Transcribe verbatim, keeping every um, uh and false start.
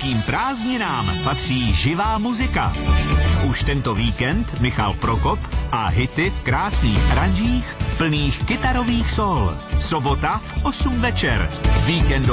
Velkým prázdninám patří živá muzika. Už tento víkend Michal Prokop a hity v krásných aranžích plných kytarových sol. Sobota v osm večer. Víkendový